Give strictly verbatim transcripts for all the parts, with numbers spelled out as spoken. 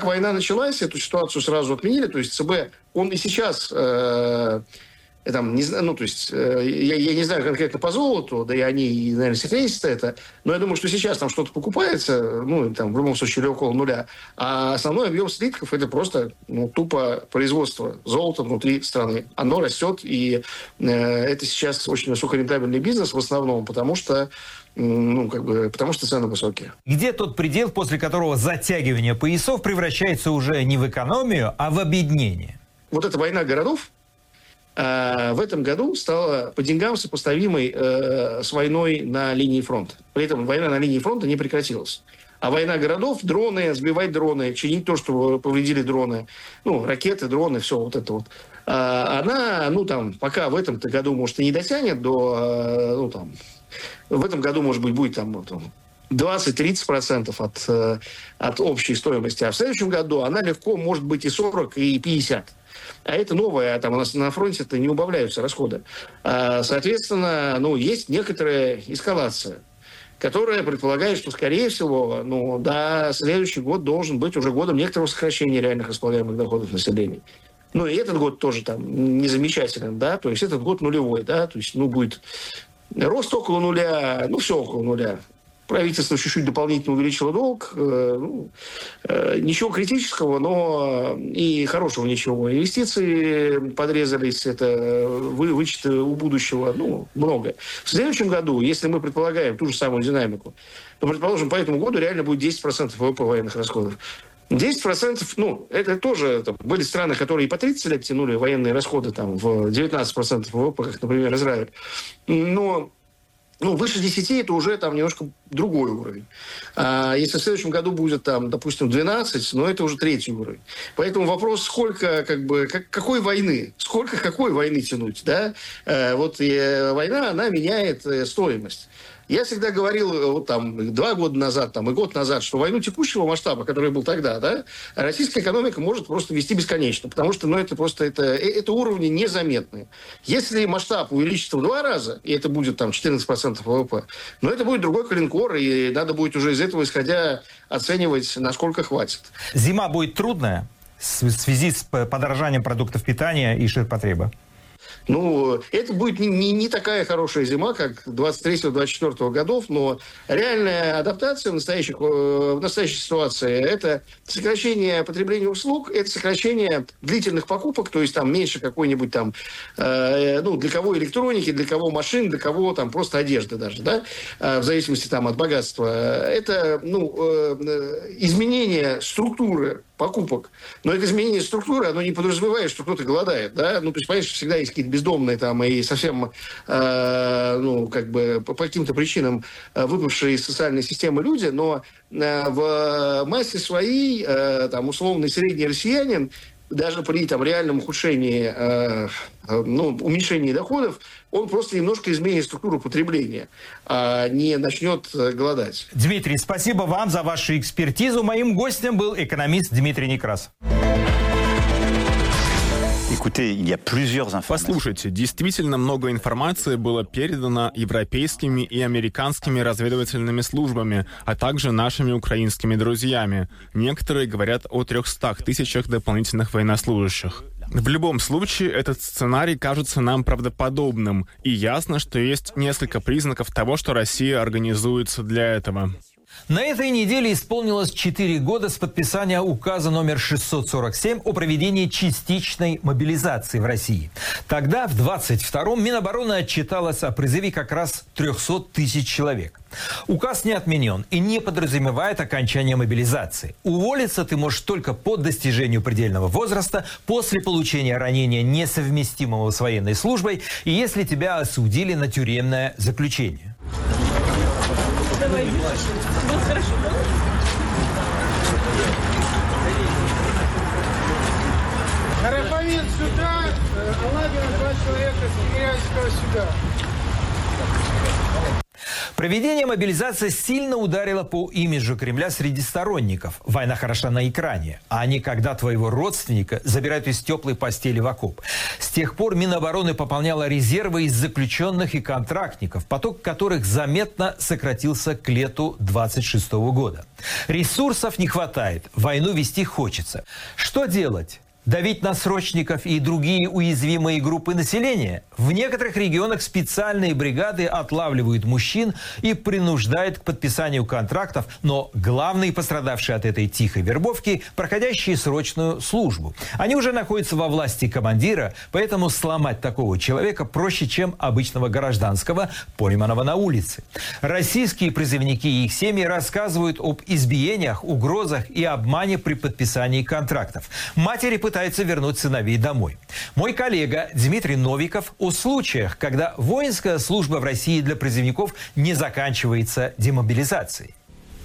война началась, эту ситуацию сразу отменили. То есть ЦБ, он и сейчас... Э, Там, не знаю, ну, то есть, э, я, я не знаю конкретно по золоту, да и они, наверное, секретятся это, но я думаю, что сейчас там что-то покупается, ну, там, в любом случае, или около нуля, а основной объем слитков – это просто, ну, тупо производство золота внутри страны. Оно растет, и э, это сейчас очень высокорентабельный бизнес в основном, потому что, ну, как бы, потому что цены высокие. Где тот предел, после которого затягивание поясов превращается уже не в экономию, а в обеднение? Вот эта война городов, в этом году стала по деньгам сопоставимой э, с войной на линии фронта. При этом война на линии фронта не прекратилась. А война городов, дроны, сбивать дроны, чинить то, что повредили дроны, ну, ракеты, дроны, все вот это вот. А, она, ну, там, пока в этом году, может, и не дотянет до, э, ну, там, в этом году, может быть, будет там, там двадцать-тридцать процентов от, э, от общей стоимости, а в следующем году она легко может быть и сорок, и пятьдесят. А это новое, там у нас на фронте-то не убавляются расходы. А, соответственно, ну, есть некоторая эскалация, которая предполагает, что, скорее всего, ну, да, следующий год должен быть уже годом некоторого сокращения реальных располагаемых доходов населения. Ну, и этот год тоже там не замечателен, да, то есть этот год нулевой, да, то есть, ну, будет рост около нуля, ну, все около нуля. Правительство чуть-чуть дополнительно увеличило долг. Э, ну, э, ничего критического, но и хорошего ничего. Инвестиции подрезались, это вы, вычеты у будущего, ну, много. В следующем году, если мы предполагаем ту же самую динамику, то, предположим, по этому году реально будет десять процентов ВВП военных расходов. десять процентов, ну, это тоже там, были страны, которые и по тридцать лет тянули военные расходы там, в девятнадцать процентов ВВП, как, например, Израиль. Но ну, выше десяти это уже там немножко другой уровень. А если в следующем году будет там, допустим, двенадцать, ну, это уже третий уровень. Поэтому вопрос, сколько, как бы, как, какой войны, сколько какой войны тянуть, да? А, вот и война, она меняет стоимость. Я всегда говорил, вот там, два года назад, там, и год назад, что войну текущего масштаба, который был тогда, да, российская экономика может просто вести бесконечно, потому что, ну, это просто, это, это уровни незаметные. Если масштаб увеличится в два раза, и это будет, там, четырнадцать процентов ВВП, ну, это будет другой коленкор, и надо будет уже из этого, исходя, оценивать, насколько хватит. Зима будет трудная в связи с подорожанием продуктов питания и ширпотреба? Ну, это будет не, не, не такая хорошая зима, как двадцать третьего - двадцать четвёртого годов, но реальная адаптация в, настоящих, в настоящей ситуации – это сокращение потребления услуг, это сокращение длительных покупок, то есть там меньше какой-нибудь там, э, ну, для кого электроники, для кого машин, для кого там просто одежды даже, да, э, в зависимости там от богатства. Это, ну, э, изменение структуры покупок. Но это изменение структуры, оно не подразумевает, что кто-то голодает, да, ну, то есть, понимаешь, всегда есть какие-то бездомные там и совсем, э, ну, как бы по, по каким-то причинам э, выпавшие из социальной системы люди, но э, в массе своей, э, там, условный средний россиянин, даже при там, реальном ухудшении, э, э, ну, уменьшении доходов, он просто немножко изменит структуру потребления, а не начнет э, голодать. Дмитрий, спасибо вам за вашу экспертизу. Моим гостем был экономист Дмитрий Некрас. Послушайте, действительно много информации было передано европейскими и американскими разведывательными службами, а также нашими украинскими друзьями. Некоторые говорят о трехстах тысячах дополнительных военнослужащих. В любом случае, этот сценарий кажется нам правдоподобным, и ясно, что есть несколько признаков того, что Россия организуется для этого. На этой неделе исполнилось четыре года с подписания указа номер шестьсот сорок семь о проведении частичной мобилизации в России. Тогда, в двадцать втором, Минобороны отчиталось о призыве как раз трехсот тысяч человек. Указ не отменен и не подразумевает окончание мобилизации. Уволиться ты можешь только по достижению предельного возраста, после получения ранения, несовместимого с военной службой, и если тебя осудили на тюремное заключение. Давай, было хорошо, да? Аэрофамин сюда, Аладдина два человека с Тимирязевского сюда. Проведение мобилизации сильно ударило по имиджу Кремля среди сторонников. Война хороша на экране, а не когда твоего родственника забирают из теплой постели в окоп. С тех пор Минобороны пополняла резервы из заключенных и контрактников, поток которых заметно сократился к лету двадцать шестого года. Ресурсов не хватает, войну вести хочется. Что делать? Давить на срочников и другие уязвимые группы населения? В некоторых регионах специальные бригады отлавливают мужчин и принуждают к подписанию контрактов, но главные пострадавшие от этой тихой вербовки – проходящие срочную службу. Они уже находятся во власти командира, поэтому сломать такого человека проще, чем обычного гражданского, пойманного на улице. Российские призывники и их семьи рассказывают об избиениях, угрозах и обмане при подписании контрактов. Матери пытаются вернуть сыновей домой. Мой коллега Дмитрий Новиков о случаях, когда воинская служба в России для призывников не заканчивается демобилизацией.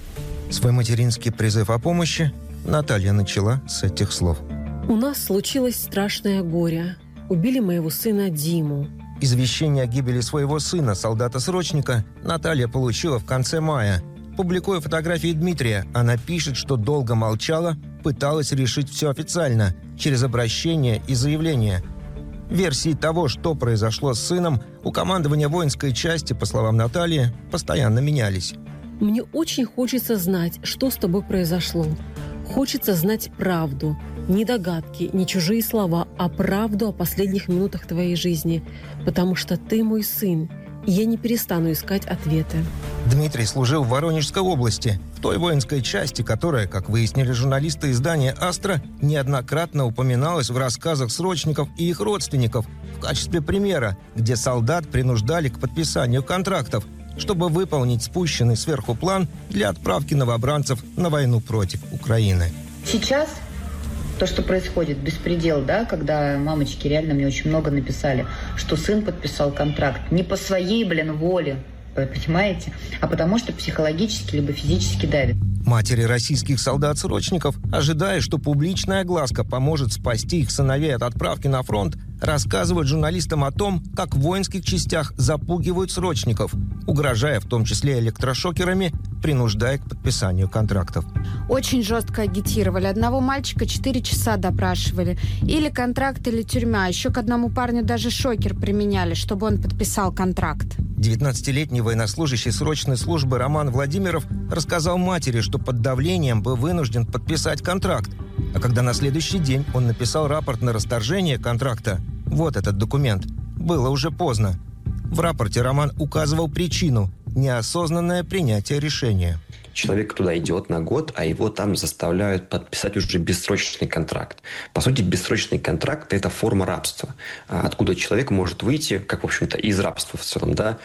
Свой материнский призыв о помощи Наталья начала с этих слов. У нас случилось страшное горе. Убили моего сына Диму. Извещение о гибели своего сына, солдата-срочника, Наталья получила в конце мая. Публикуя фотографии Дмитрия, она пишет, что долго молчала, пыталась решить все официально, через обращение и заявление. Версии того, что произошло с сыном, у командования воинской части, по словам Натальи, постоянно менялись. Мне очень хочется знать, что с тобой произошло. Хочется знать правду. Не догадки, не чужие слова, а правду о последних минутах твоей жизни. Потому что ты мой сын, и я не перестану искать ответы. Дмитрий служил в Воронежской области, в той воинской части, которая, как выяснили журналисты издания «Астра», неоднократно упоминалась в рассказах срочников и их родственников в качестве примера, где солдат принуждали к подписанию контрактов, чтобы выполнить спущенный сверху план для отправки новобранцев на войну против Украины. Сейчас то, что происходит, беспредел, да, когда мамочки реально мне очень много написали, что сын подписал контракт не по своей, блин, воле, понимаете, а потому что психологически либо физически давит. Матери российских солдат-срочников, ожидая, что публичная огласка поможет спасти их сыновей от отправки на фронт, рассказывают журналистам о том, как в воинских частях запугивают срочников, угрожая в том числе электрошокерами, принуждая к подписанию контрактов. Очень жестко агитировали. Одного мальчика четыре часа допрашивали. Или контракт, или тюрьма. Еще к одному парню даже шокер применяли, чтобы он подписал контракт. девятнадцатилетний военнослужащий срочной службы Роман Владимиров рассказал матери, что под давлением был вынужден подписать контракт. А когда на следующий день он написал рапорт на расторжение контракта, вот этот документ, было уже поздно. В рапорте Роман указывал причину – неосознанное принятие решения. Человек туда идет на год, а его там заставляют подписать уже бессрочный контракт. По сути, бессрочный контракт – это форма рабства, откуда человек может выйти, как, в общем-то, из рабства в целом, да,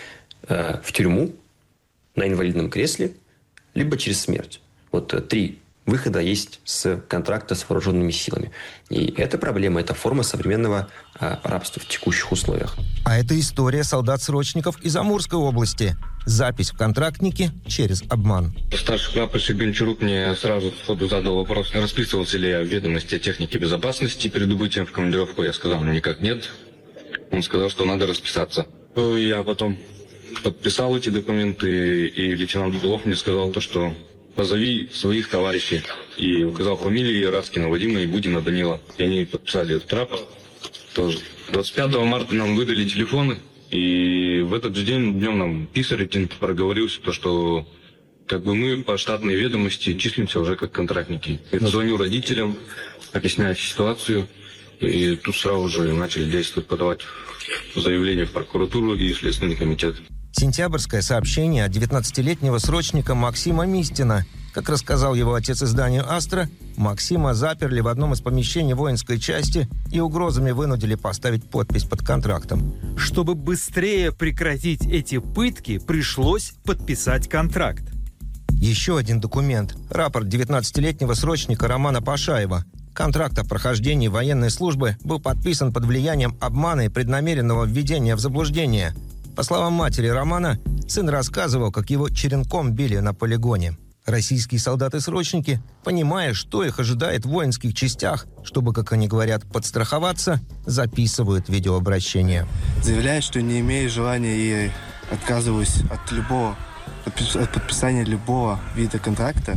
в тюрьму, на инвалидном кресле, либо через смерть. Вот три выхода есть с контракта с вооруженными силами. И эта проблема, это форма современного а, рабства в текущих условиях. А это история солдат-срочников из Амурской области. Запись в контрактнике через обман. Старший прапорщик Гончарук мне сразу сходу задал вопрос, расписывался ли я в ведомости о технике безопасности перед убытием в командировку. Я сказал, никак нет. Он сказал, что надо расписаться. Я потом подписал эти документы, и лейтенант Белов мне сказал то, что позови своих товарищей. И указал фамилии Раскина Вадима и Будина Данила. И они подписали этот рапорт тоже. двадцать пятого марта нам выдали телефоны. И в этот же день днем нам Писарь проговорился, то, что как бы мы по штатной ведомости числимся уже как контрактники. Я звоню родителям, объясняю ситуацию. И тут сразу же начали действовать, подавать заявление в прокуратуру и Следственный комитет. Сентябрьское сообщение от девятнадцатилетнего срочника Максима Мистина. Как рассказал его отец изданию «Астра», Максима заперли в одном из помещений воинской части и угрозами вынудили поставить подпись под контрактом. Чтобы быстрее прекратить эти пытки, пришлось подписать контракт. Еще один документ – рапорт девятнадцатилетнего срочника Романа Пашаева. Контракт о прохождении военной службы был подписан под влиянием обмана и преднамеренного введения в заблуждение. По словам матери Романа, сын рассказывал, как его черенком били на полигоне. Российские солдаты-срочники, понимая, что их ожидает в воинских частях, чтобы, как они говорят, подстраховаться, записывают видеообращение. Заявляю, что не имею желания и отказываюсь от любого от подписания любого вида контракта.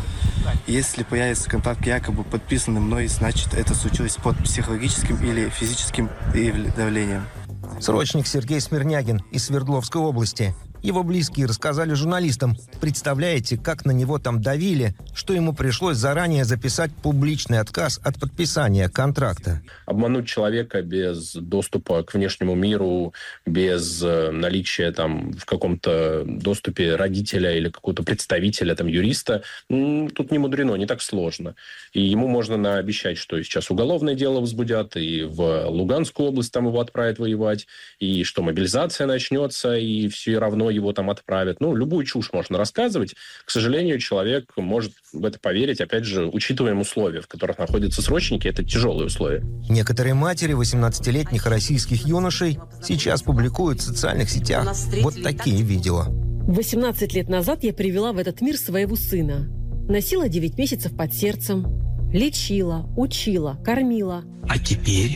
Если появится контракт якобы подписанный мной, значит это случилось под психологическим или физическим давлением. Срочник Сергей Смирнягин из Свердловской области. Его близкие рассказали журналистам. Представляете, как на него там давили, что ему пришлось заранее записать публичный отказ от подписания контракта. Обмануть человека без доступа к внешнему миру, без наличия там в каком-то доступе родителя или какого-то представителя, там, юриста, тут не мудрено, не так сложно. И ему можно наобещать, что сейчас уголовное дело возбудят, и в Луганскую область там его отправят воевать, и что мобилизация начнется, и все равно его там отправят. Ну, любую чушь можно рассказывать. К сожалению, человек может в это поверить, опять же, учитывая условия, в которых находятся срочники. Это тяжелые условия. Некоторые матери восемнадцатилетних российских юношей сейчас публикуют в социальных сетях вот такие видео. восемнадцать лет назад я привела в этот мир своего сына. Носила девять месяцев под сердцем. Лечила, учила, кормила. А теперь?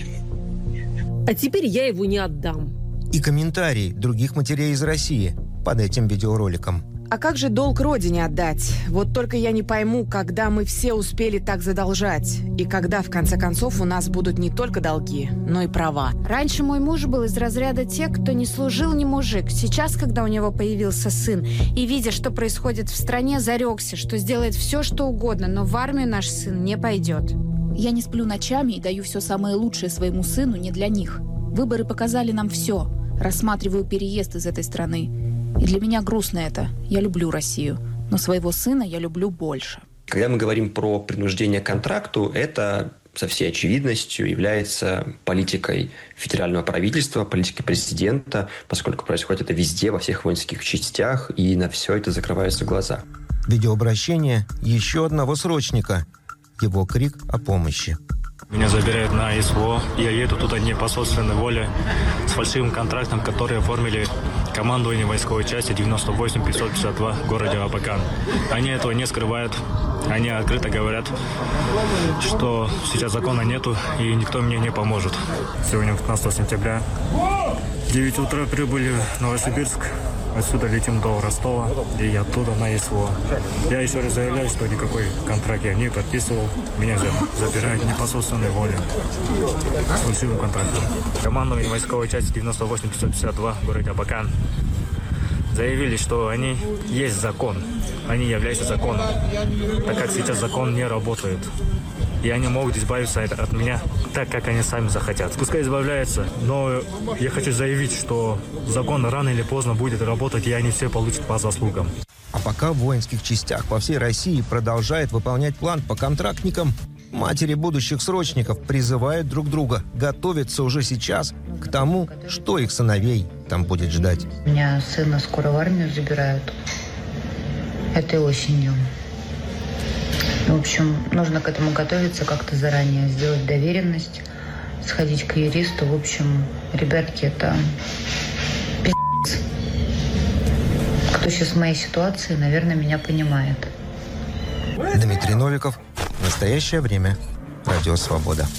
А теперь я его не отдам. И комментарии других матерей из России под этим видеороликом. А как же долг родине отдать? Вот только я не пойму, когда мы все успели так задолжать. И когда, в конце концов, у нас будут не только долги, но и права. Раньше мой муж был из разряда тех, кто не служил ни мужик. Сейчас, когда у него появился сын, и видя, что происходит в стране, зарекся, что сделает все, что угодно, но в армию наш сын не пойдет. Я не сплю ночами и даю все самое лучшее своему сыну не для них. Выборы показали нам все. Рассматриваю переезд из этой страны. И для меня грустно это. Я люблю Россию, но своего сына я люблю больше. Когда мы говорим про принуждение к контракту, это со всей очевидностью является политикой федерального правительства, политикой президента, поскольку происходит это везде, во всех воинских частях, и на все это закрываются глаза. Видеообращение еще одного срочника. Его крик о помощи. Меня забирают на СВО. Я еду туда не по собственной воле, с фальшивым контрактом, который оформили командование войсковой части девяносто восемь пятьсот пятьдесят два в городе Абакан. Они этого не скрывают. Они открыто говорят, что сейчас закона нету и никто мне не поможет. Сегодня пятнадцатого сентября. В девять утра прибыли в Новосибирск. Отсюда летим до Ростова и оттуда на СВО. Я еще раз заявляю, что никакой контракт я не подписывал. Меня забирают не по собственной воле. С фальшивым контрактом. Командование войсковой части девяносто восемь пятьсот пятьдесят два в городе Абакан заявили, что они есть закон. Они являются законом. Так как сейчас закон не работает. И они могут избавиться от меня так, как они сами захотят. Пускай избавляются, но я хочу заявить, что закон рано или поздно будет работать, и они все получат по заслугам. А пока в воинских частях по всей России продолжает выполнять план по контрактникам, матери будущих срочников призывают друг друга готовиться уже сейчас к тому, что их сыновей там будет ждать. У меня сына скоро в армию забирают этой осенью. В общем, нужно к этому готовиться как-то заранее, сделать доверенность, сходить к юристу. В общем, ребятки, это пи***ц. Кто сейчас в моей ситуации, наверное, меня понимает. Дмитрий Новиков. Настоящее время. Радио Свобода.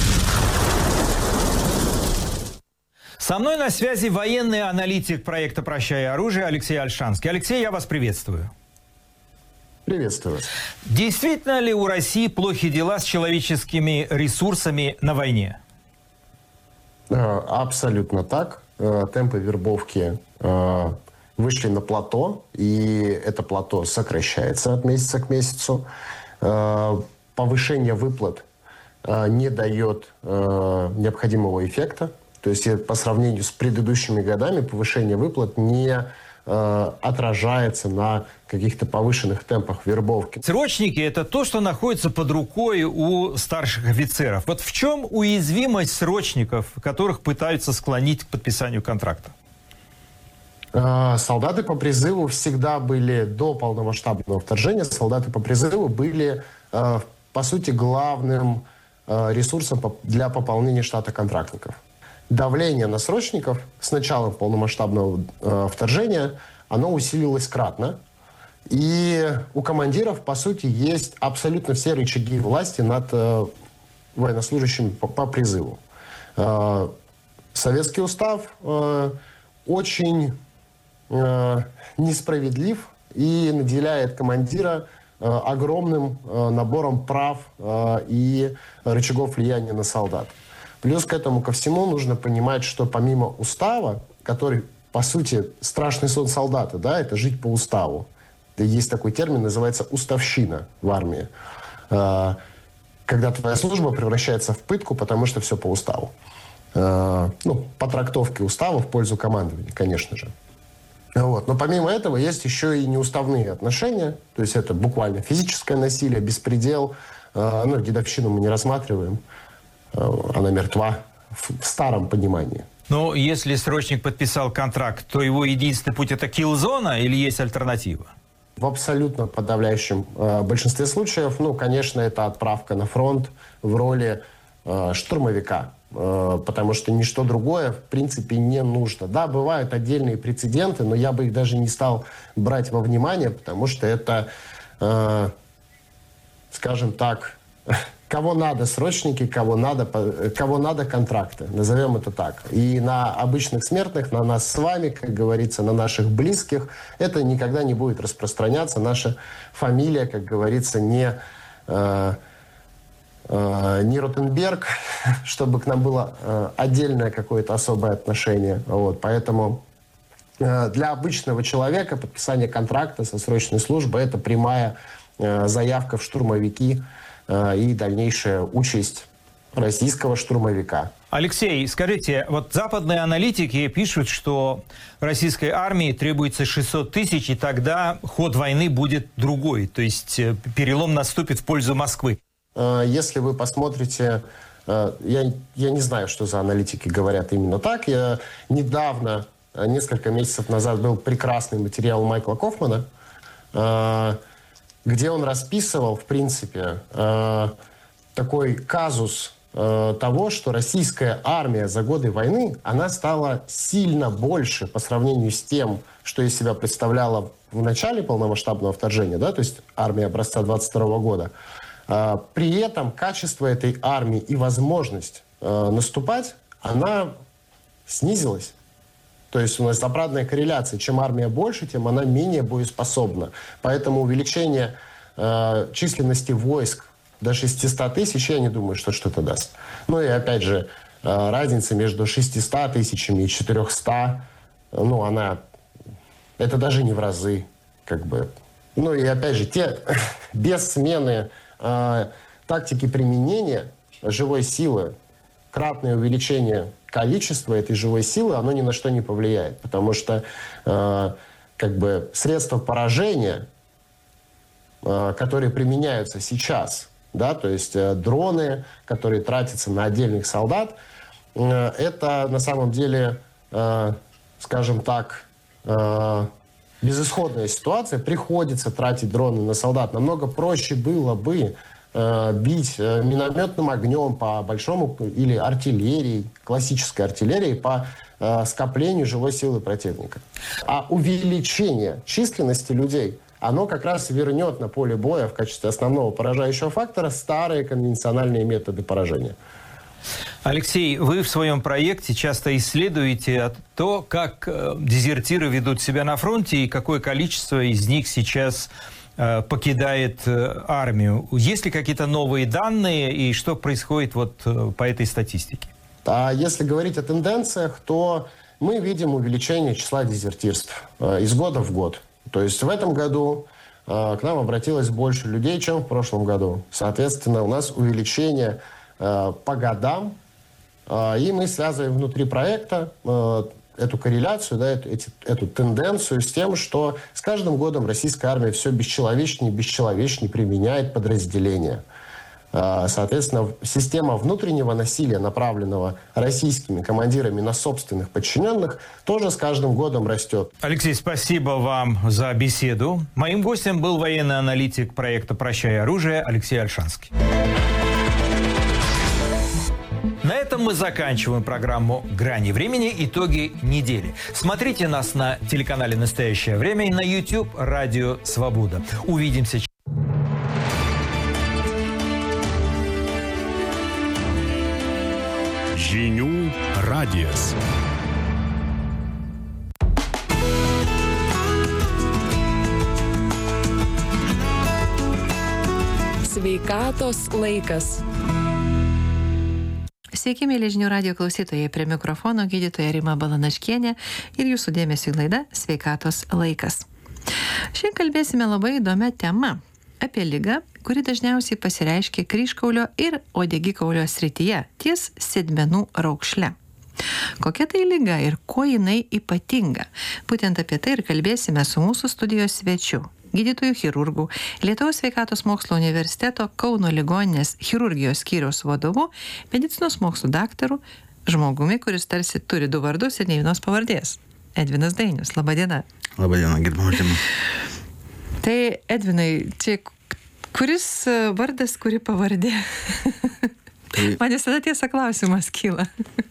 Со мной на связи военный аналитик проекта «Прощай оружие» Алексей Ольшанский. Алексей, я вас приветствую. Приветствую вас. Действительно ли у России плохи дела с человеческими ресурсами на войне? Абсолютно так. Темпы вербовки вышли на плато, и это плато сокращается от месяца к месяцу. Повышение выплат не дает необходимого эффекта. То есть по сравнению с предыдущими годами повышение выплат не отражается на каких-то повышенных темпах вербовки. Срочники – это то, что находится под рукой у старших офицеров. Вот в чем уязвимость срочников, которых пытаются склонить к подписанию контракта? Солдаты по призыву всегда были, до полномасштабного вторжения, солдаты по призыву были, по сути, главным ресурсом для пополнения штата контрактников. Давление на срочников с началом полномасштабного э, вторжения, оно усилилось кратно. И у командиров, по сути, есть абсолютно все рычаги власти над э, военнослужащими по, по призыву. Э, Советский устав э, очень э, несправедлив и наделяет командира э, огромным э, набором прав э, и рычагов влияния на солдат. Плюс к этому ко всему нужно понимать, что помимо устава, который, по сути, страшный сон солдата, да, это жить по уставу. Есть такой термин, называется уставщина в армии. Э, когда твоя служба превращается в пытку, потому что все по уставу. Э, ну, по трактовке устава в пользу командования, конечно же. Вот. Но помимо этого есть еще и неуставные отношения, то есть это буквально физическое насилие, беспредел. Э, ну, дедовщину мы не рассматриваем, э, она мертва в, в старом понимании. Но если срочник подписал контракт, то его единственный путь – это килл-зона или есть альтернатива? В абсолютно подавляющем э, большинстве случаев, ну, конечно, это отправка на фронт в роли э, штурмовика. Потому что ничто другое, в принципе, не нужно. Да, бывают отдельные прецеденты, но я бы их даже не стал брать во внимание, потому что это, э, скажем так, кого надо срочники, кого надо, кого надо контракты, назовем это так. И на обычных смертных, на нас с вами, как говорится, на наших близких, это никогда не будет распространяться. Наша фамилия, как говорится, не... Э, не Ротенберг, чтобы к нам было э, отдельное какое-то особое отношение. Вот. Поэтому э, для обычного человека подписание контракта со срочной службой – это прямая э, заявка в штурмовики э, и дальнейшая участь российского штурмовика. Алексей, скажите, вот западные аналитики пишут, что российской армии требуется шестьсот тысяч, и тогда ход войны будет другой, то есть перелом наступит в пользу Москвы. Если вы посмотрите, я, я не знаю, что за аналитики говорят именно так. Я недавно, несколько месяцев назад, был прекрасный материал Майкла Кофмана, где он расписывал, в принципе, такой казус того, что российская армия за годы войны, она стала сильно больше по сравнению с тем, что из себя представляла в начале полномасштабного вторжения, да, то есть армия образца двадцать второго года. При этом качество этой армии и возможность э, наступать, она снизилась. То есть у нас обратная корреляция. Чем армия больше, тем она менее боеспособна. Поэтому увеличение э, численности войск до шестисот тысяч, я не думаю, что что-то даст. Ну и опять же, э, разница между шестьюстами тысячами и четырехстами, ну она, это даже не в разы. Как бы. Ну и опять же, те без смены тактики применения живой силы, кратное увеличение количества этой живой силы, оно ни на что не повлияет. Потому что э, как бы средства поражения, э, которые применяются сейчас, да, то есть э, дроны, которые тратятся на отдельных солдат, э, это на самом деле, э, скажем так, э, безысходная ситуация, приходится тратить дроны на солдат. Намного проще было бы э, бить э, минометным огнем по большому или артиллерии, классической артиллерии, по э, скоплению живой силы противника. А увеличение численности людей, оно как раз вернет на поле боя в качестве основного поражающего фактора старые конвенциональные методы поражения. Алексей, вы в своем проекте часто исследуете то, как дезертиры ведут себя на фронте и какое количество из них сейчас покидает армию. Есть ли какие-то новые данные и что происходит вот по этой статистике? А если говорить о тенденциях, то мы видим увеличение числа дезертирств из года в год. То есть в этом году к нам обратилось больше людей, чем в прошлом году. Соответственно, у нас увеличение по годам, и мы связываем внутри проекта эту корреляцию, да, эту, эту тенденцию с тем, что с каждым годом российская армия все бесчеловечнее и бесчеловечнее применяет подразделения. Соответственно, система внутреннего насилия, направленного российскими командирами на собственных подчиненных, тоже с каждым годом растет. Алексей, спасибо вам за беседу. Моим гостем был военный аналитик проекта «Прощай оружие» Алексей Ольшанский. На этом мы заканчиваем программу «Грани времени. Итоги недели». Смотрите нас на телеканале «Настоящее время» и на YouTube «Радио Свобода». Увидимся. Žinių radijas. Sveikatos laikas. Sveiki, mėly žinių radijo klausytojai, prie mikrofono gydytoja Rima Balanaškienė ir jūsų dėmesio laida Sveikatos laikas. Šiandien kalbėsime labai įdomią temą apie ligą, kuri dažniausiai pasireiškia kryžkaulio ir uodegikaulio srityje, ties sėdmenų raukšle. Kokia tai liga ir kuo jinai ypatinga? Būtent apie tai ir kalbėsime su mūsų studijos svečiu, gydytojų chirurgų, Lietuvos sveikatos mokslo universiteto Kauno ligoninės chirurgijos skyriaus vadovu, medicinos mokslų daktaru, žmogumi, kuris tarsi turi du vardus ir ne vienos pavardės. Edvinas Dainius. Labadiena. Labadiena, gerbiama Rima. Tai Edvinai, čia kuris vardas, kuri pavardė? Tai... Man visada tiesa klausimas kyla.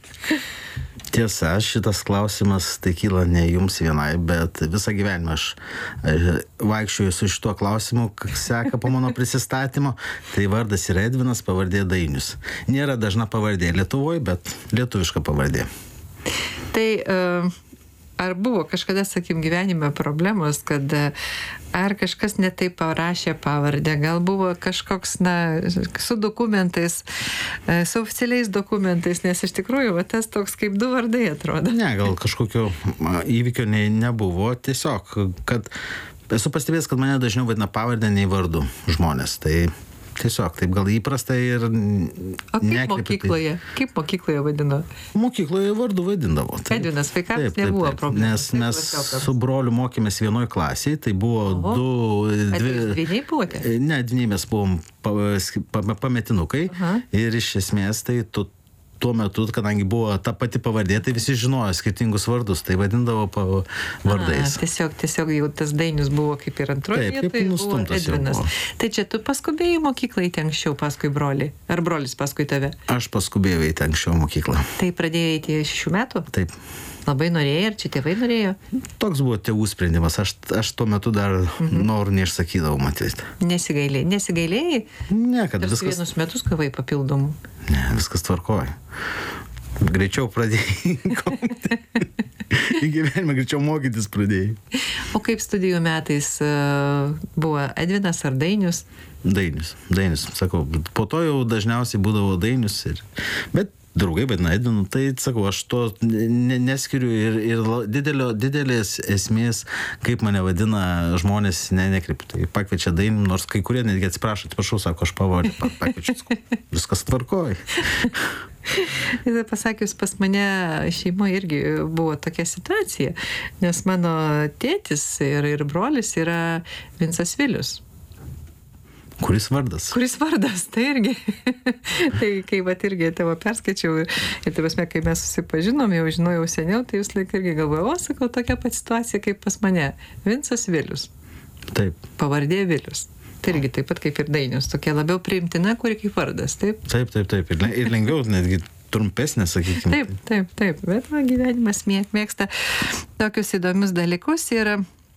Tiesa, šitas klausimas tai kyla ne jums vienai, bet visą gyvenimą aš vaikščioju su šituo klausimu, seka po mano prisistatymo. Tai vardas yra Edvinas, pavardė Dainius. Nėra dažna pavardė Lietuvoje, bet lietuviška pavardė. Tai uh, ar buvo kažkada, sakim, gyvenime problemos, kad ar kažkas netaip parašė pavardę, gal buvo kažkoks, na, su dokumentais, su oficialiais dokumentais, nes iš tikrųjų va, tas toks kaip du vardai atrodo. Ne, gal kažkokio įvykio ne, nebuvo, tiesiog, kad esu pastebėjęs, kad mane dažniau vadina pavardę nei vardu žmonės, tai tiesiog taip gal įprasta ir... O kaip mokykloje? Tai... Kaip mokykloje vadino? Mokykloje vardu vadindavo. Edvinas, vaikams nebuvo problemų. Nes mes su broliu mokėmės vienoj klasėje, tai buvo Oho. du... Dvi... Ar jūs dvyniai buvote? Ne, dvyniai mes buvom pa, pa, pametinukai. Aha. Ir iš esmės tai tu tuo metu, kadangi buvo ta pati pavardė, tai visi žinojo skirtingus vardus, tai vadindavo pa vardais. A, tiesiog, tiesiog jau tas Dainius buvo kaip ir antroje vietoje, buvo Edvinas. Tai čia tu paskubėjai į mokyklą eiti anksčiau paskui brolį? Ar brolis paskui tave? Aš paskubėjau eiti anksčiau mokyklą. Tai pradėjai eiti šešių metų? Taip. Labai norėjai, ar čia tėvai norėjo? Toks buvo tėvų sprendimas. Aš, aš tuo metu dar mhm. norų neišsakydavau, matyti. Nesigailėjai? Nesigailėjai? Ne, kad Tarsi viskas... vienus metus gavai papildomų? Ne, viskas tvarkoja. Greičiau pradėjai komti. Į gyvenimą greičiau mokytis pradėjai. O kaip studijų metais uh, buvo Edvinas ar Dainius? Dainius, Dainius, sakau. Po to jau dažniausiai būdavo Dainius. Ir... Bet draugai vadina Edvinu, tai sakau, aš to ne, neskiriu ir, ir didelio, didelės esmės, kaip mane vadina žmonės, ne, nekreipiu. Tai pakviečia Dainium, nors kai kurie netgi atsiprašo, atsiprašau, sako, aš pavardį pakviečiu, viskas tvarkoja. Ir pasakius, pas mane šeimoje irgi buvo tokia situacija, nes mano tėtis ir, ir brolis yra Vincas Vilius. Kuris vardas? Kuris vardas, tai irgi. Tai kai vat irgi tavo perskaičiau ir tai pasme, kai mes susipažinom, jau žinojau seniau, tai jūs laik irgi galvojau, o sakau, tokia pat situacija kaip pas mane. Vincas Vilius. Taip. Pavardė Vilius. Tai irgi taip pat kaip ir Dainius, tokia labiau priimtina, kuri kaip vardas, taip? Taip, taip, taip. Ir, ir lengviau netgi trumpesnė, sakykime. Taip, taip, taip. Bet va, gyvenimas mėgsta tokius įdomius dalykus ir...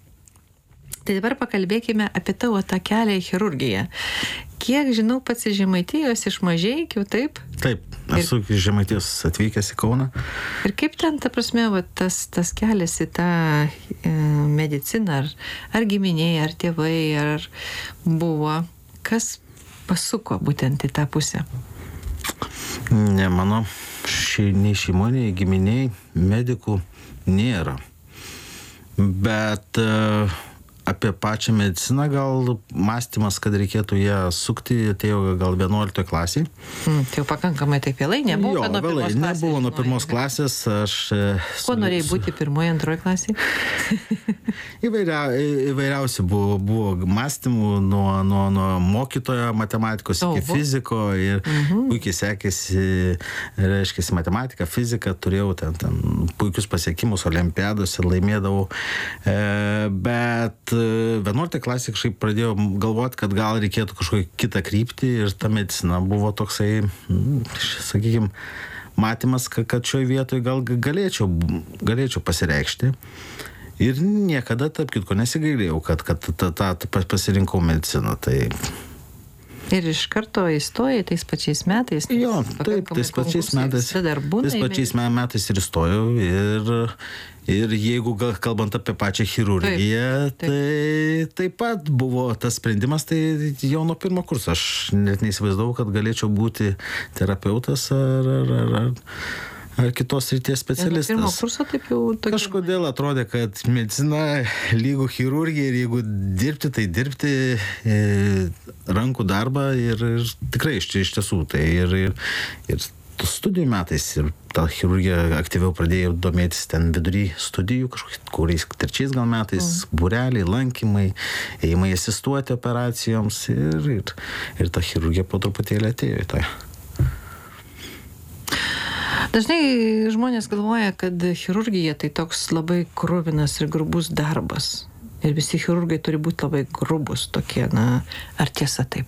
Tai dabar pakalbėkime apie tavo tą kelią į chirurgiją. Kiek žinau, pats iš Žemaitijos, iš Mažeikių, taip? Taip, esu iš Žemaitijos atvykęs į Kauną. Ir kaip ten, ta prasme, va, tas, tas kelias į tą e, mediciną, ar, ar giminiai, ar tėvai, ar buvo, kas pasuko būtent į tą pusę? Ne, mano ši, nei šeimoje, nei giminiai, medikų nėra. Bet... E, apie pačią mediciną gal mąstymas, kad reikėtų ją sukti, atėjo gal vienuoliktoje klasėje. Mm, tai jau pakankamai taip vėlai, nebuvo, jo, kad nuo vėlai, pirmos klasės. Nebuvo nuo pirmos klasės. Aš, Ko su, norėjai būti pirmoje, antroje klasėje? Įvairia, įvairiausių buvo, buvo mąstymų nuo, nuo, nuo mokytojo matematikos iki Oho. fiziko ir mhm. puikiai sekėsi, reiškėsi matematika, fizika, turėjau ten, ten puikius pasiekimus olimpiadose, laimėdavau. E, bet vienuoliktoje klasėje kažkaip pradėjau galvoti, kad gal reikėtų kažkokią kitą kryptį ir ta medicina buvo toksai, sakykime, matymas, kad šioje vietoje gal galėčiau, galėčiau pasireikšti. Ir niekada, tarp kitko, nesigailėjau, kad, kad ta, ta, ta pasirinkau mediciną. Tai... Ir iš karto įstojai tais pačiais metais? Jo, taip, tais pačiais metais. Tais pačiais metais ir įstojau. Ir, ir jeigu kalbant apie pačią chirurgiją, taip, taip. tai taip pat buvo tas sprendimas, tai jau nuo pirmo kurso. Aš net neįsivaizdavau, kad galėčiau būti terapeutas ar... ar, ar, ar ar kitos ryties specialistas. Pirmo kurso taip jau... Tokia... Kažkodėl atrodė, kad medicina lygų chirurgija ir jeigu dirbti, tai dirbti e, rankų darbą ir, ir tikrai iš, iš tiesų. Tai ir, ir, ir studijų metais ir tą chirurgiją aktyviau pradėjau domėtis ten vidury studijų, kažkokiais trečiais gal metais, mm. būreliai, lankymai, ėjimai asistuoti operacijoms ir, ir, ir ta chirurgija po truputėlį atėjo į tai. Dažnai žmonės galvoja, kad chirurgija tai toks labai kruvinas ir grubus darbas. Ir visi chirurgai turi būti labai grubus tokie, na, ar tiesa taip?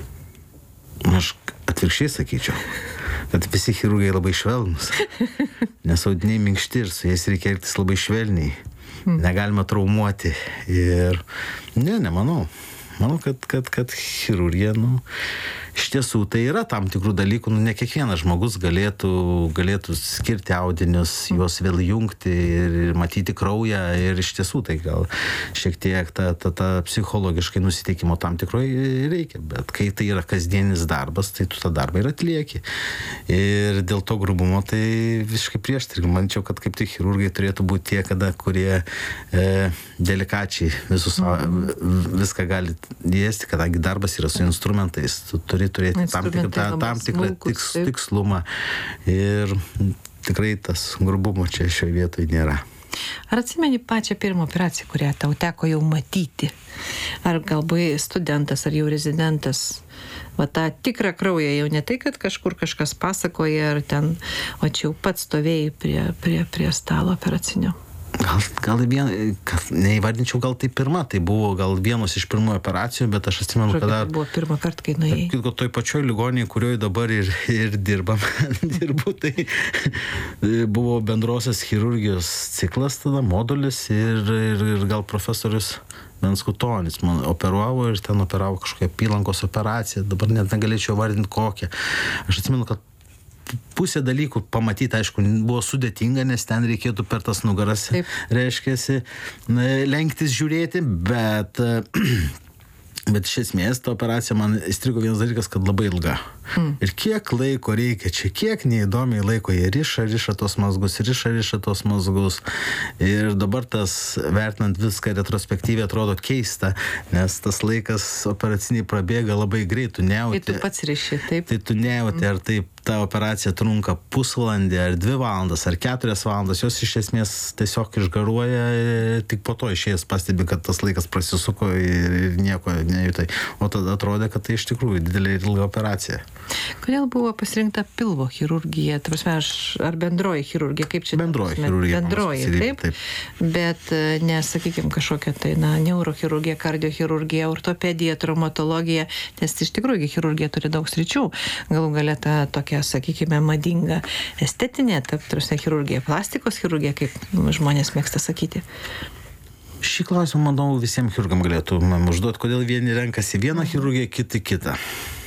Aš atvirkščiai sakyčiau, kad visi chirurgai labai švelnus, nes audiniai minkšti ir su jais reikia elgtis labai švelniai. Negalima traumuoti ir ne, nemanau. Manau, kad, kad, kad chirurgija, nu, iš tiesų tai yra tam tikrų dalykų, nu, ne kiekvienas žmogus galėtų, galėtų skirti audinius, juos vėl jungti ir matyti kraują ir iš tiesų tai gal šiek tiek ta, ta, ta psichologiškai nusiteikimo tam tikroje reikia, bet kai tai yra kasdienis darbas, tai tu tą darbą ir atlieki. Ir dėl to grubumo tai visiškai prieštaringai. Manyčiau, kad kaip tik chirurgai turėtų būti tie, kada, kurie e, delikačiai visus, mm. viską gali dėsti, kadangi darbas yra su instrumentais, tu turi turėti tam tikrą, tam tikrą tiks, tikslumą ir tikrai tas grubumo čia šioje vietoje nėra. Ar atsimeni pačią pirmą operaciją, kurią tau teko jau matyti? Ar galbūt studentas, ar jau rezidentas? Va tą tikrą kraują jau ne tai, kad kažkur kažkas pasakoja, ar ten, o čia jau pats stovėjai prie, prie, prie stalo operacinio. Gal, gal vien, neįvardinčiau, gal tai pirma, tai buvo gal vienos iš pirmųjų operacijų, bet aš atsimenu, kada... Tai buvo pirmą kartą, kai nuėjai. Kitko, toj pačioj ligoninėje, kurioje dabar ir, ir dirbam, dirbu, tai buvo bendrosios chirurgijos ciklas tada, modulis ir, ir, ir gal profesorius Venskutonis man operuavo ir ten operavo kažkokią apylankos operaciją, dabar net negalėčiau vardinti kokią. Aš atsimenu, kad pusė dalykų pamatyti, aišku, buvo sudėtinga, nes ten reikėtų per tas nugaras, taip, reiškiasi, lenktis žiūrėti, bet, bet iš esmės ta operacija man įstrigo vienas dalykas, kad labai ilga. Mm. Ir kiek laiko reikia čia, kiek neįdomiai laiko jie riša, riša tos mazgus, riša, riša tos mazgus. Ir dabar tas, vertinant viską retrospektyviai, atrodo keista, nes tas laikas operaciniai prabėga labai greit, tu nejauti. Tai tu pats riši, taip. Tai tu nejauti, mm. ar taip ta operacija trunka pusvalandį, ar dvi valandas, ar keturias valandas, jos iš esmės tiesiog išgaruoja, tik po to išėjęs pastebi, kad tas laikas prasisuko ir nieko nejutai. O tada atrodė, kad tai iš tikrųjų didelė ir ilga operacija. Kodėl buvo pasirinkta pilvo chirurgija? Ta prasme, aš, ar bendroji chirurgija? Kaip čia? Bendroji chirurgija. Bendroji, taip? taip. Bet ne, sakykime, kažkokia tai, na, neurochirurgija, kardiochirurgija, ortopedija, traumatologija, nes iš tikrųjų chirurgija turi daug sričių. Galų galia ta tokia, sakykime, madinga estetinė, ta prasme, chirurgija, plastikos chirurgija, kaip žmonės mėgsta sakyti. Šį klausimą, manau, visiems chirurgam galėtų užduoti, kodėl vieni renkasi vieną chirurgiją, kiti kitą.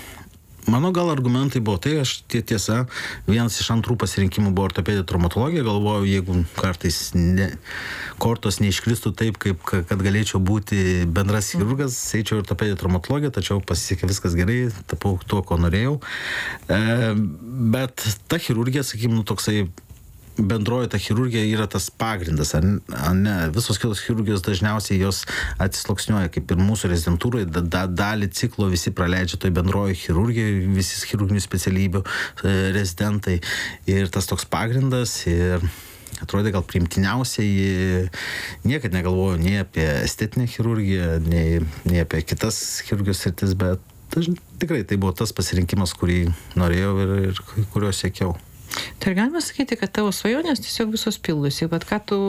Mano gal argumentai buvo tai, aš tie tiesa, vienas iš antrų pasirinkimų buvo ortopedija, traumatologija, galvojau, jeigu kartais ne, kortos neiškristų taip, kaip kad galėčiau būti bendras chirurgas, eičiau ortopedija, traumatologija, tačiau pasisekė viskas gerai, tapau tuo, ko norėjau. E, bet ta chirurgija, sakykim, nu, toksai bendroji ta chirurgija yra tas pagrindas, ar ne? Visos kitos chirurgijos dažniausiai jos atsisloksniuoja, kaip ir mūsų rezidentūrai, da, da, dalį ciklo visi praleidžia toj bendroji chirurgijai, visi chirurginių specialybių e, rezidentai. Ir tas toks pagrindas ir atrodė gal priimtiniausiai, niekad negalvojau nei apie estetinę chirurgiją, nei, nei apie kitas chirurgijos sritis, bet taž, tikrai tai buvo tas pasirinkimas, kurį norėjau ir, ir kurio siekiau. Tai galima sakyti, kad tavo svajonės tiesiog visos pildosi, bet ką tu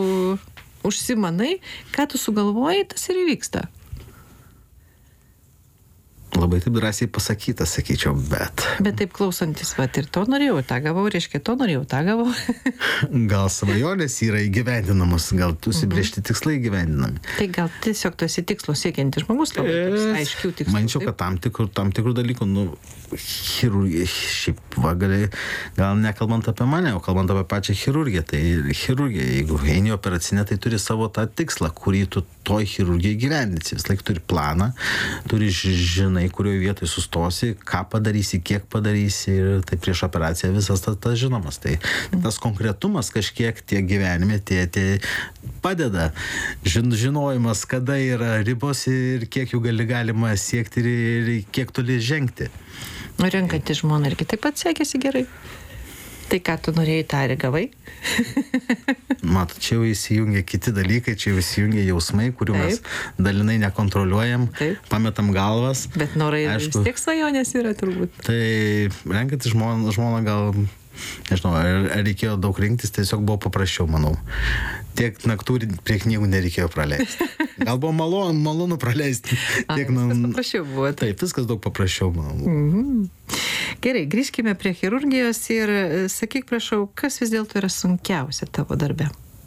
užsimanai, ką tu sugalvojai, tas ir įvyksta. labai taip drąsiai pasakyta, sakyčiau, bet... Bet taip klausantis, va, ir to norėjau, tą gavau, reiškia, to norėjau, tą gavau. Gal svajonės yra įgyvendinamos, gal užsibrėžti tikslai įgyvendinami. Tai gal tiesiog tu esi tikslo siekiantis žmogus, labai toks aiškių tikslų. Manyčiau, kad tam tikrų, tam tikrų dalykų, nu, chirurgija, šiaip, va, gali, gal nekalbant apie mane, o kalbant apie pačią chirurgiją, tai chirurgija, jeigu eini operacinę, tai turi savo tą tikslą, kurį tu toj chirurgijai gyvendinsi. Vis laik turi planą, turi žinai, kurioje vietoje sustosi, ką padarysi, kiek padarysi ir tai prieš operaciją visas tas, tas žinomas. Tai tas konkretumas kažkiek tie gyvenime, tie, tie padeda. Žin, žinojimas, kada yra ribos ir kiek jų gali, galima siekti ir, ir kiek toli žengti. Renkantį žmoną irgi taip pat sekėsi gerai. Tai ką tu norėjai, tą ir gavai? Matot, čia jau įsijungia kiti dalykai, čia jau įsijungia jausmai, kurių taip. Mes dalinai nekontroliuojam, taip. Pametam galvas. Bet norai vis tiek svajonės yra turbūt. Tai renkantį žmoną, žmoną gal, nežinau, ar, ar reikėjo daug rinktis, tiesiog buvo paprasčiau, manau. Tiek naktų prie knygų nereikėjo praleisti. Gal buvo malonu, malonu praleisti. Tiek, A, viskas paprasčiau buvo. Taip, taip, viskas daug paprasčiau, manau. Mhm. Gerai, grįžkime prie chirurgijos ir sakyk, prašau, kas vis dėlto yra sunkiausia tavo darbe?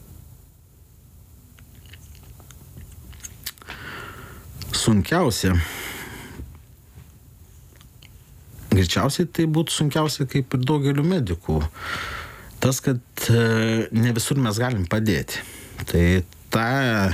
Sunkiausia? Greičiausiai tai būtų sunkiausia kaip ir daugeliu medikų. Tas, kad ne visur mes galim padėti. Tai tą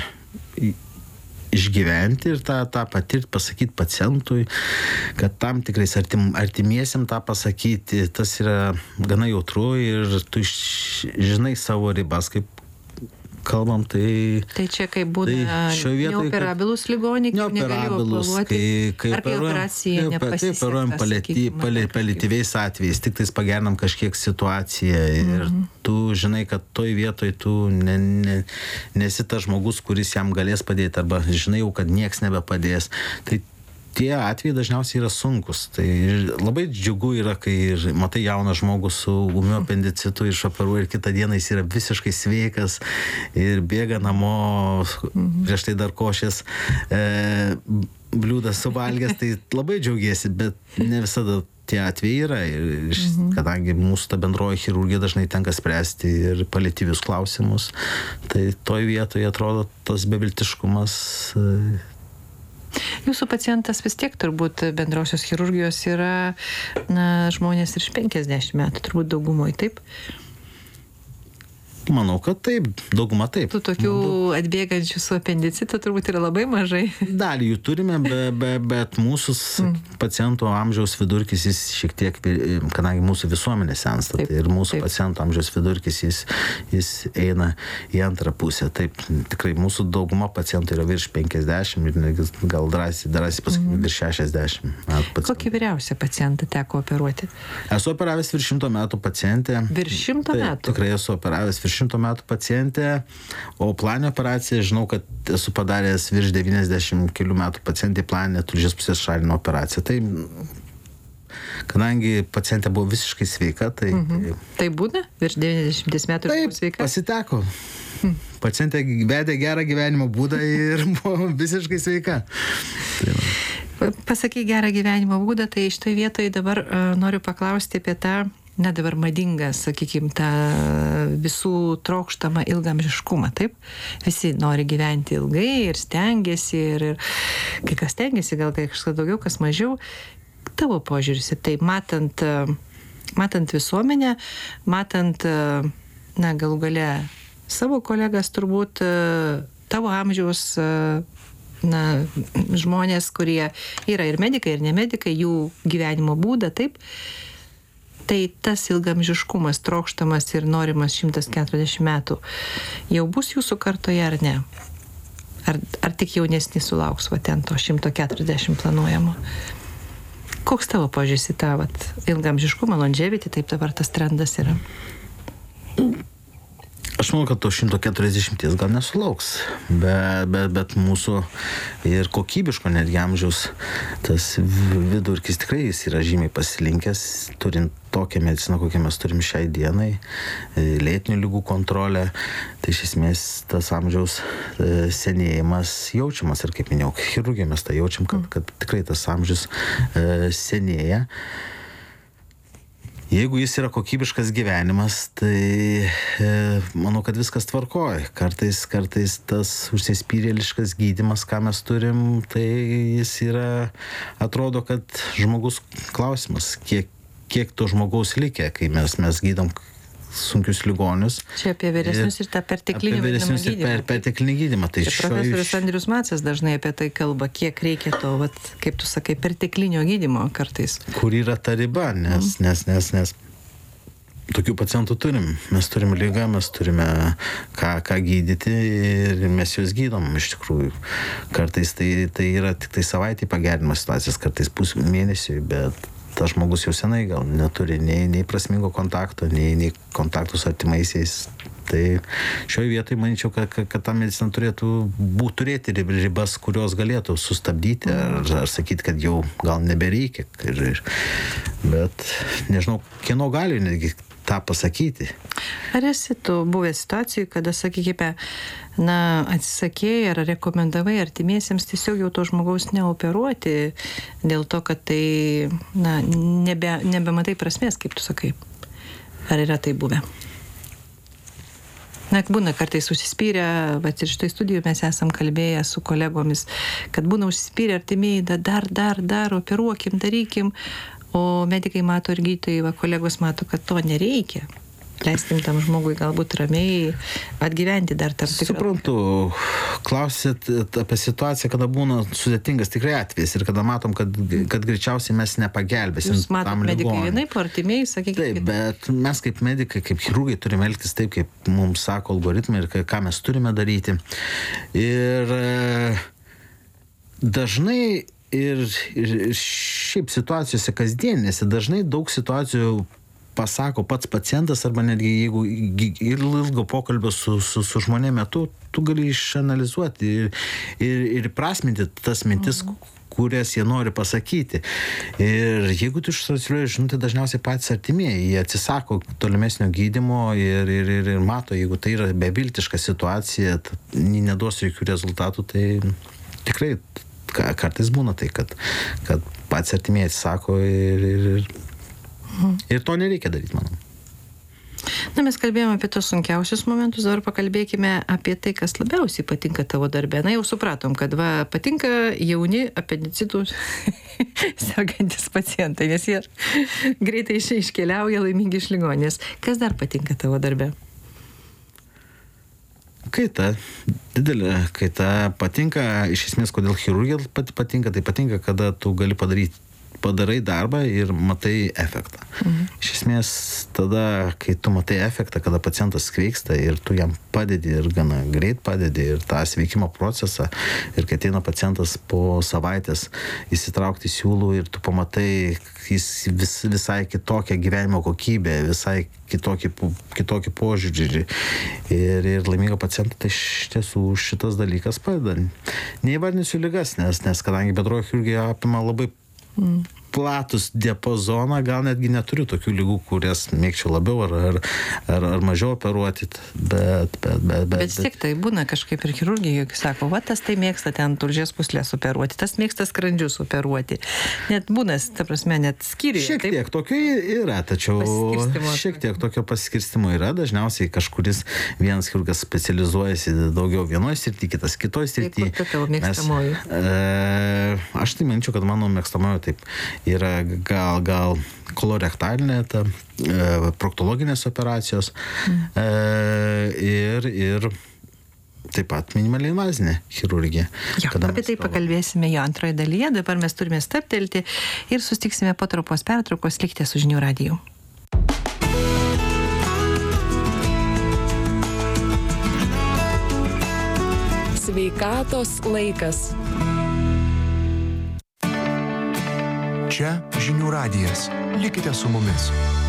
išgyventi ir tą, tą patirti, pasakyti pacientui, kad tam tikrais artim, artimiesiam tą pasakyti, tas yra gana jautru ir tu žinai savo ribas, kaip kalbam, tai... Tai čia kaip būna tai neoperabilus ligoniai, kaip negali operuoti, kai, ar kai operacija nepasiseka. Taip, operuojam paliatyviais atvejais, tik tais pagernam kažkiek situaciją ir mm-hmm. tu žinai, kad toj vietoj tu ne, ne, nesi tas žmogus, kuris jam galės padėti, arba žinai jau, kad nieks nebepadės. Tai tie atvejai dažniausiai yra sunkus. Tai labai džiugu yra, kai matai jauną žmogų su ūmiu apendicitu išoperuoja ir kitą dieną jis yra visiškai sveikas ir bėga namo, mhm. prieš tai dar košės e, bliūdas suvalgęs, tai labai džiaugiesi, bet ne visada tie atvejai yra. Ir, mhm. kadangi mūsų ta bendroji chirurgija dažnai tenka spręsti ir paliatyvius klausimus, tai toj vietoje atrodo tas beviltiškumas. E, Jūsų pacientas vis tiek turbūt bendrosios chirurgijos yra na, žmonės iš penkiasdešimt metų, turbūt daugumoje, taip? Manau, kad taip, dauguma taip. Tų tokių atbėgančių su apendicitu turbūt yra labai mažai. Dalį jų turime, be, be, bet mūsų mm. pacientų amžiaus vidurkis jis šiek tiek, kadangi mūsų visuomenė sensta, taip, tai ir mūsų taip. Pacientų amžiaus vidurkis jis, jis eina į antrą pusę. Taip, tikrai mūsų dauguma pacientų yra virš penkiasdešimt ir gal drąsiai, drąsiai pasakyti mm. virš šešiasdešimt metų. Kokį vyriausią pacientą teko operuoti? Esu operavęs virš šimto metų pacientę. Virš šimto tai, metų? Tikrai esu operavęs virš šimto metų pacientė, o planinė operacija, žinau, kad esu padaręs virš devyniasdešimt kelių metų pacientė planinė tulžies pusės šalinimo operacija. Tai, kadangi pacientė buvo visiškai sveika, tai... Mhm. Tai būna? Virš devyniasdešimt metų taip, sveika? Pasiteko. Hmm. Pacientė vedė gerą gyvenimo būdą ir buvo visiškai sveika. Tai pasakai gerą gyvenimo būdą, tai iš tai vietoje dabar uh, noriu paklausti apie tą na dabar madinga, sakykime, tą visų trokštamą ilgamžiškumą, taip? Visi nori gyventi ilgai ir stengiasi, ir, ir kai kas stengiasi, gal kažkas daugiau, kas mažiau. Tavo požiūris, tai matant, matant visuomenę, matant, na, galų gale savo kolegas turbūt, tavo amžiaus, na, žmonės, kurie yra ir medikai, ir nemedikai, jų gyvenimo būdą, taip? Tai tas ilgamžiškumas, trokštamas ir norimas šimtas keturiasdešimt metų jau bus jūsų kartoje ar ne? Ar, ar tik jaunesni sulauks va ten to šimtas keturiasdešimt planuojamo? Koks tavo požiūris į tą vat, ilgamžiškumą, longevity, taip dabar tas trendas yra? Aš manau, kad to šimto keturiasdešimties gal nesulauks, bet, bet, bet mūsų ir kokybiško netgi amžiaus tas vidurkis tikrai jis yra žymiai pasilinkęs, turint tokią mediciną, kokią mes turim šiai dienai, lėtinių ligų kontrolę, tai iš esmės tas amžiaus senėjimas jaučiamas ir kaip minėjau, chirurgija mes tą jaučiam, kad, kad tikrai tas amžius senėja. Jeigu jis yra kokybiškas gyvenimas, tai e, manau, kad viskas tvarkoj. Kartais, kartais tas užsispyrėliškas gydymas, ką mes turim, tai jis yra, atrodo, kad žmogus klausimas, kiek, kiek to žmogaus likę, kai mes, mes gydom sunkius ligonius. Čia apie vyresnius ir, ir tą perteklinį gydymą. Per, perteklinį gydymą. Tai čia profesorius Andrius Macas dažnai apie tai kalba, kiek reikia to, vat, kaip tu sakai, perteklinio gydymo kartais. Kur yra ta riba, nes, mm. nes, nes, nes tokių pacientų turim. Mes turim ligą, mes turime ką, ką gydyti ir mes juos gydom iš tikrųjų. Kartais tai, tai yra tik tai savaitį pagerinimas situacijas, kartais pusę mėnesiui, bet tas žmogus jau senai gal neturi nei, nei prasmingo kontakto, nei, nei kontaktų su artimaisiais. Tai šioje vietoje manyčiau, kad, kad, kad ta medicina turėtų būt, turėti ribas, kurios galėtų sustabdyti ar, ar sakyti, kad jau gal nebereikia. Ir, ir, bet nežinau, kieno gali netgi tą pasakyti. Ar esi tu buvęs situacijų, kada, sakykime, na, atsisakėjai ar rekomendavai artimiesiems tiesiog jau to žmogaus neoperuoti dėl to, kad tai, na, nebe, nebematai prasmės, kaip tu sakai? Ar yra tai buvę? Na, būna kartais užsispyrę, bet ir šitoj studijoje mes esam kalbėję su kolegomis, kad būna užsispyrę artimieji, dar, dar, dar, operuokim, darykim, o medikai mato ir gydytojai, va, kolegos mato, kad to nereikia. Leiskim tam žmogui galbūt ramiai atgyventi dar tam tikrą. Suprantu, klausėt apie situaciją, kada būna sudėtingas tikrai atvejis ir kada matom, kad, kad greičiausiai mes nepagelbėsim. Jūs matot medikai vienaip, artimiai, sakykime. Taip, bet mes kaip medikai, kaip chirurgai turime elgtis taip, kaip mums sako algoritmai ir ką mes turime daryti. Ir dažnai ir, ir šiaip situacijose kasdienėse, dažnai daug situacijų pasako pats pacientas arba netgi jeigu ir ilgo pokalbio su, su, su žmonėm metu, tu gali išanalizuoti ir, ir, ir prasminti tas mintis, mhm. kurias jie nori pasakyti. Ir jeigu tu ištransliuoji žinutę, dažniausiai patys artimieji, jie atsisako tolimesnio gydymo ir, ir, ir, ir mato, jeigu tai yra beviltiška situacija, neduos jokių rezultatų, tai tikrai kartais būna tai, kad, kad patys artimieji atsisako ir, ir, ir Ir to nereikia daryti, manau. Na, mes kalbėjome apie tos sunkiausius momentus, dabar pakalbėkime apie tai, kas labiausiai patinka tavo darbe. Na, jau supratom, kad va, patinka jauni apendicitų sergantis pacientai, nes jie greitai iškeliauja laimingi iš ligoninės. Kas dar patinka tavo darbe? Kaita, didelė kaita patinka, iš esmės, kodėl chirurgija patinka, tai patinka, kada tu gali padaryti padarai darbą ir matai efektą. Mhm. Iš esmės, tada, kai tu matai efektą, kada pacientas sveiksta ir tu jam padedi ir gana greit padedi ir tą sveikimo procesą ir kai ateina pacientas po savaitės įsitraukti siūlų ir tu pamatai, jis vis, visai kitokią gyvenimo kokybę, visai kitokį, kitokį požiūrį ir, ir laimingo pacientą, tai iš tiesų šitas dalykas padeda. Neįvardinsiu ligas, nes, nes kadangi bendroji chirurgija apima labai Mm. platus diapazoną, gal netgi neturiu tokių ligų, kurias mėgčiau labiau ar, ar, ar, ar mažiau operuoti, bet... Bet, bet, bet, bet vis tiek tai būna kažkaip ir chirurgija, sako, va, tas tai mėgsta ten tulžies pūslės operuoti, tas mėgsta skrandžius operuoti. Net būna, ta prasme, net skyriuje. Šiek tiek taip, tokio yra, tačiau šiek tiek tokio pasiskirstimo yra. Dažniausiai kažkuris vienas chirurgas specializuojasi daugiau vienoje srityje, kitas kitoje srityje. Tai kokia tavo mėgstamoji? E, aš tai manyčiau, kad mano mėgstamoji taip yra gal, gal kolorektalinė, ta, e, proktologinės operacijos mm. e, ir, ir taip pat minimaliai invazinė chirurgija. Jo, apie tai pakalbėsime jo antroje dalyje, dabar mes turime stabtelti ir sustiksime po trumpos pertraukos, likite su Žinių radiju. Sveikatos laikas. Čia Žinių radijas. Likite su mumis.